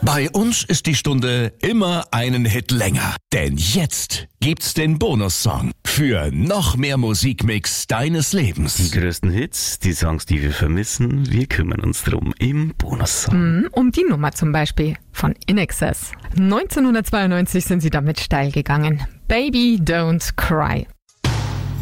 Bei uns ist die Stunde immer einen Hit länger. Denn jetzt gibt's den Bonussong für noch mehr Musikmix deines Lebens. Die größten Hits, die Songs, die wir vermissen, wir kümmern uns drum im Bonussong. Um die Nummer zum Beispiel von INXS. 1992 sind sie damit steil gegangen. Baby Don't Cry.